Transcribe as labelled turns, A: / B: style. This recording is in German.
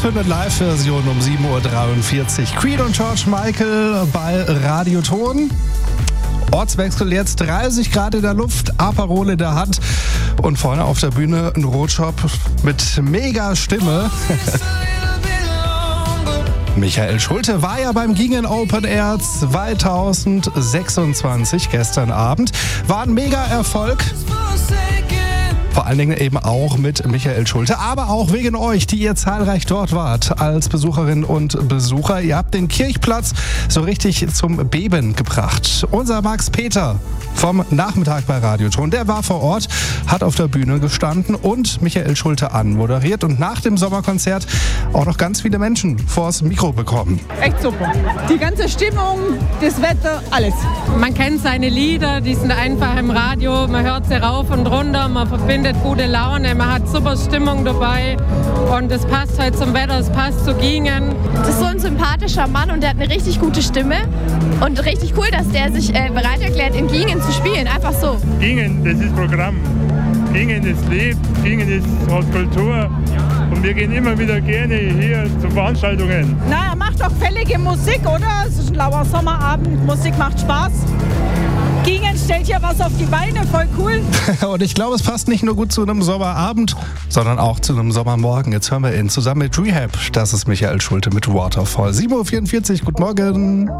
A: für eine Live-Version um 7.43 Uhr. Creed und George Michael bei Radioton. Ortswechsel jetzt, 30 Grad in der Luft, Aperol in der Hand und vorne auf der Bühne ein Rotschop mit mega Stimme. Michael Schulte war ja beim Gingen Open Air 2026 gestern Abend. War ein mega Erfolg. Vor allen Dingen eben auch mit Michael Schulte, aber auch wegen euch, die ihr zahlreich dort wart als Besucherinnen und Besucher. Ihr habt den Kirchplatz so richtig zum Beben gebracht. Unser Max Peter vom Nachmittag bei Radioton, der war vor Ort, hat auf der Bühne gestanden und Michael Schulte anmoderiert und nach dem Sommerkonzert auch noch ganz viele Menschen vors Mikro bekommen.
B: Echt super. Die ganze Stimmung, das Wetter, alles.
C: Man kennt seine Lieder, die sind einfach im Radio, man hört sie rauf und runter, man verbindet gute Laune, man hat super Stimmung dabei und es passt halt zum Wetter, es passt zu Gingen.
D: Das ist so ein sympathischer Mann und der hat eine richtig gute Stimme und richtig cool, dass der sich bereit erklärt, in Gingen zu spielen, einfach so.
E: Gingen, das ist Programm. Gingen ist Leben, Gingen ist Kultur und wir gehen immer wieder gerne hier zu Veranstaltungen.
B: Na, er macht doch fällige Musik, oder? Es ist ein lauer Sommerabend, Musik macht Spaß. Gingen stellt ja was auf die Beine, voll cool.
A: Und ich glaube, es passt nicht nur gut zu einem Sommerabend, sondern auch zu einem Sommermorgen. Jetzt hören wir ihn zusammen mit Rehab. Das ist Michael Schulte mit Waterfall. 7.44 Uhr, guten Morgen.